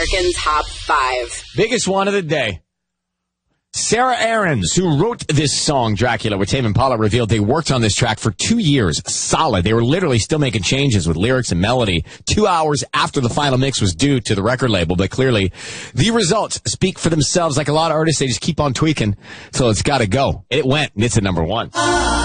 American Top 5. Biggest one of the day. Sarah Aarons, who wrote this song, Dracula, with Tame Impala, revealed they worked on this track for 2 years, solid. They were literally still making changes with lyrics and melody 2 hours after the final mix was due to the record label. But clearly, the results speak for themselves. Like a lot of artists, they just keep on tweaking, so it's got to go. It went, and it's at number 1.